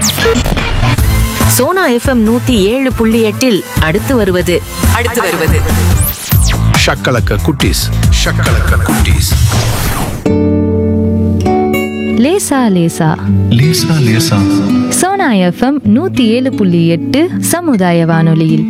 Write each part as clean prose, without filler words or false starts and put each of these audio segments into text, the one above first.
Sona FM 107.8 அடுத்து வருவது ஷக்கலக்க குட்டீஸ். லேசா லேசா சோனா எஃப்எம் 107.8 சமுதாய வானொலியில்.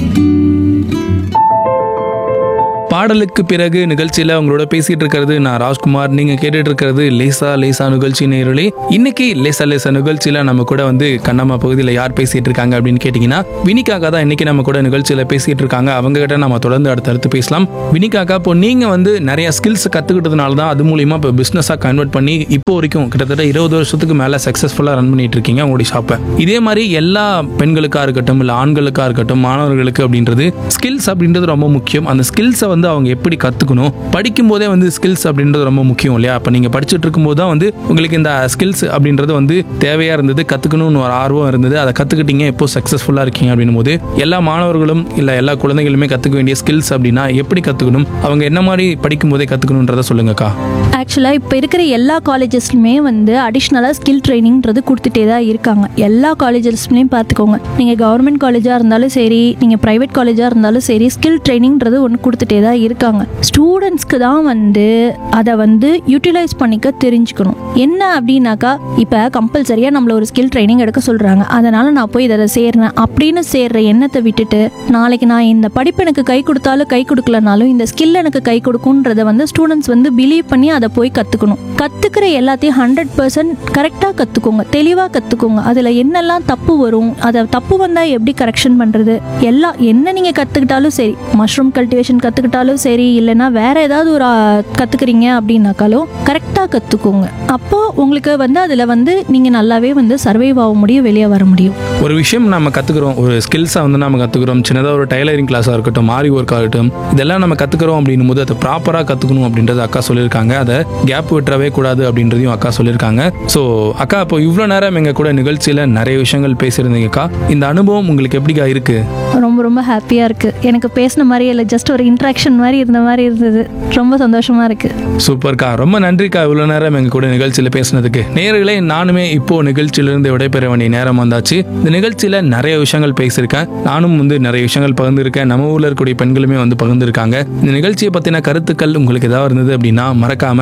பாடலுக்கு பிறகு நிகழ்ச்சியில் உங்களோட பேசிட்டு இருக்கிறது நான் ராஜ்குமார். நீங்க கேட்டுட்டு இருக்கிறது லேசா நிகழ்ச்சி நேயர்களே. இன்னைக்கு லேசா நிகழ்ச்சியில நம்ம கூட வந்து கண்ணம்மா பகுதியில் யார் பேசிட்டு இருக்காங்க அப்படின்னு கேட்டீங்கன்னா வினிகாக்கா தான் இன்னைக்கு நம்ம கூட நிகழ்ச்சியில பேசிட்டு இருக்காங்க. அவங்க கிட்ட நம்ம தொடர்ந்து அடுத்தடுத்து பேசலாம். வினிகாக்கா, இப்போ நீங்க வந்து நிறைய ஸ்கில்ஸ் கத்துக்கிட்டதுனால தான் அது மூலியமா இப்போ பிசினஸா கன்வெர்ட் பண்ணி இப்போ வரைக்கும் கிட்டத்தட்ட 20 வருஷத்துக்கு மேல சக்சஸ்ஃபுல்லா ரன் பண்ணிட்டு இருக்கீங்க உங்களுடைய ஷாப்பை. இதே மாதிரி எல்லா பெண்களுக்கா இருக்கட்டும் இல்ல ஆண்களுக்கா இருக்கட்டும் மாணவர்களுக்கு அப்படின்றது ஸ்கில்ஸ் அப்படின்றது ரொம்ப முக்கியம். அந்த ஸ்கில்ஸை வந்து அவங்க எப்படி கத்துக்கணும், படிக்கும் போதே வந்து ஸ்கில்ஸ் அப்படின்றது ரொம்ப முக்கியம் இல்லையா? அப்ப நீங்க படிச்சுட்டு இருக்கும்போது தான் வந்து உங்களுக்கு இந்த ஸ்கில்ஸ் அப்படின்றது வந்து தேவையா இருந்தது, கத்துக்கணும்னு ஒரு ஆர்வம் இருந்தது, அதை கத்துக்கிட்டீங்க, இப்போ சக்சஸ்ஃபுல்லா இருக்கீங்க அப்படின்னும் போது எல்லா மாணவர்களும் இல்ல எல்லா குழந்தைகளுமே கத்துக்க வேண்டிய ஸ்கில்ஸ் அப்படின்னா எப்படி கத்துக்கணும், அவங்க என்ன மாதிரி படிக்கும் போதே கத்துக்கணும்ன்றத சொல்லுங்கக்கா. ஆக்சுவலாக இப்போ இருக்கிற எல்லா காலேஜஸ்லுமே வந்து அடிஷ்னலாக ஸ்கில் ட்ரைனிங்கிறது கொடுத்துட்டே தான் இருக்காங்க. எல்லா காலேஜஸ்லையும் பார்த்துக்கோங்க, நீங்கள் கவர்மெண்ட் காலேஜாக இருந்தாலும் சரி, நீங்கள் ப்ரைவேட் காலேஜாக இருந்தாலும் சரி, ஸ்கில் ட்ரைனிங்கிறது ஒன்று கொடுத்துட்டே தான் இருக்காங்க. ஸ்டூடெண்ட்ஸ்க்கு தான் வந்து அதை வந்து யூட்டிலைஸ் பண்ணிக்க தெரிஞ்சுக்கணும். என்ன அப்படின்னாக்கா, இப்போ கம்பல்சரியாக நம்மள ஒரு ஸ்கில் ட்ரைனிங் எடுக்க சொல்கிறாங்க, அதனால் நான் போய் இதை சேர்றேன் அப்படின்னு சேர்ற எண்ணத்தை விட்டுட்டு, நாளைக்கு நான் இந்த படிப்பு எனக்கு கை கொடுத்தாலும் கை கொடுக்கலனாலும் இந்த ஸ்கில் எனக்கு கை கொடுக்குன்றதை வந்து ஸ்டூடெண்ட்ஸ் வந்து பிலீவ் பண்ணி அதை போய் கற்றுக்கணும். கற்றுக்கிற எல்லாத்தையும் 100% கரெக்டாக கற்றுக்கோங்க, தெளிவாக கற்றுக்கோங்க. அதில் என்னெல்லாம் தப்பு வரும், அதை தப்பு வந்தால் எப்படி கரெக்ஷன் பண்ணுறது, எல்லாம் என்ன நீங்கள் கற்றுக்கிட்டாலும் சரி, மஷ்ரூம் கல்டிவேஷன் கற்றுக்கிட்டாலும் சரி, இல்லைன்னா வேற ஏதாவது ஒரு கற்றுக்குறீங்க அப்படின்னாக்காலும் கரெக்டாக கற்றுக்கோங்க. அப்போது உங்களுக்கு வந்து அதில் வந்து நீங்கள் நல்லாவே வந்து சர்வைவ் ஆக முடியும், வெளியே வர முடியும். ஒரு விஷயம் நம்ம கற்றுக்குறோம், ஒரு ஸ்கில்ஸை வந்து நம்ம கற்றுக்குறோம், சின்னதாக ஒரு டைலரிங் கிளாஸாக இருக்கட்டும், ஆரி ஒர்க் ஆகட்டும், இதெல்லாம் நம்ம கற்றுக்குறோம் அப்படின்னும் போது அதை ப்ராப்பராக கற்றுக்கணும் அப்படின்றது அக்கா சொல்லியிருக்காங்க. அதை கேப் விட்டுறவே கூடாது அப்படின்றதையும் அக்கா சொல்லியிருக்காங்க. ஸோ அக்கா, இப்போ இவ்வளோ நேரம் எங்கள் கூட நிகழ்ச்சியில் நிறைய விஷயங்கள் பேசியிருந்தீங்கக்கா. இந்த அனுபவம் உங்களுக்கு எப்படிக்கா இருக்கு? ரொம்ப ரொம்ப ஹாப்பியாக இருக்குது. எனக்கு பேசின மாதிரி இல்லை, ஜஸ்ட் ஒரு இன்ட்ராக்ஷன் மாதிரி இருந்த மாதிரி இருந்தது. ரொம்ப சந்தோஷமாக இருக்குது. சூப்பர்க்கா, ரொம்ப நன்றிக்கா இவ்வளோ நேரம் எங்கள் கூட நிகழ்ச்சியில் பேசினதுக்கு. நேயர்களே, நானுமே இப்போ நிகழ்ச்சியிலிருந்து விடைபெற வேண்டிய நேரம் வந்தாச்சு. இந்த நிகழ்ச்சியில் நிறைய விஷயங்கள் பேசியிருக்கேன், நானும் வந்து நிறைய விஷயங்கள் பகிர்ந்துருக்கேன், நம்ம ஊரில் இருக்கக்கூடிய பெண்களுமே வந்து பகிர்ந்துருக்காங்க. இந்த நிகழ்ச்சியை பற்றின கருத்துக்கள் உங்களுக்கு ஏதாவது இருந்தது அப்படின்னா மறக்காம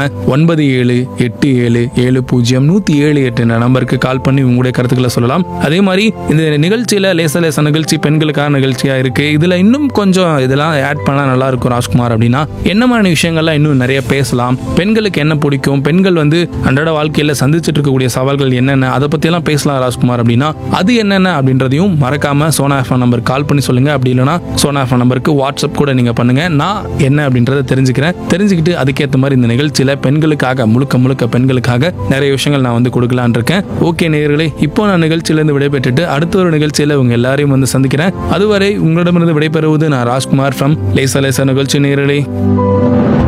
9787070178 என்ற நம்பருக்கு கால் பண்ணி உங்களுடைய கருத்துக்களை சொல்லலாம். அதே மாதிரி இந்த நிகழ்ச்சியில் லேசா நிகழ்ச்சி பெண்களுக்கான நிகழ்ச்சியா இருக்கு. இதுல இன்னும் கொஞ்சம் இதெல்லாம் ஆட் பண்ணா நல்லா இருக்கும் ராஜ்குமார் அப்படின்னா என்ன மாதிரி விஷயங்கள்லாம் இன்னும் நிறைய பேசலாம், பெண்களுக்கு என்ன பிடிக்கும், பெண்கள் வந்து அன்றாட வாழ்க்கையில சந்திச்சுட்டு இருக்கக்கூடிய சவால்கள் என்னென்ன, அதை பத்தி எல்லாம் பேசலாம் ராஜ்குமார் அப்படின்னா அது என்னென்ன அப்படின்றதையும் மறக்காம சோனா எஃப்எம் நம்பர் கால் பண்ணி சொல்லுங்க. அப்படி இல்லைன்னா சோனா எஃப்எம் நம்பருக்கு வாட்ஸ்அப் கூட நீங்க பண்ணுங்க. நான் என்ன அப்படின்றத தெரிஞ்சுக்கிட்டு அதுக்கேற்ற மாதிரி இந்த நிகழ்ச்சியில பெண்களுக்காக முழுக்க பெண்களுக்காக நிறைய விஷயங்கள் நான் வந்து கொடுக்கலான் இருக்கேன். ஓகே நேயர்களே, இப்போ நான் நிகழ்ச்சியிலிருந்து விடைபெற்றுட்டு அடுத்த ஒரு நிகழ்ச்சியில உங்க எல்லாரையும் வந்து சந்திக்கிறேன். அதுவரை உங்களிடமிருந்து விடைபெறுவது நான் ராஜ்குமார் ஃப்ரம் லேசா நிகழ்ச்சி நேயர்களே.